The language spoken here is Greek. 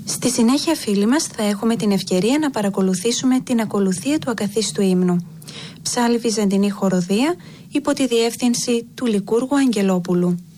Στη συνέχεια, φίλοι μας, θα έχουμε την ευκαιρία να παρακολουθήσουμε την ακολουθία του ακαθίστου ύμνου. Ψάλη Βυζαντινή χοροδία υπό τη διεύθυνση του Λικούργου Αγγελόπουλου.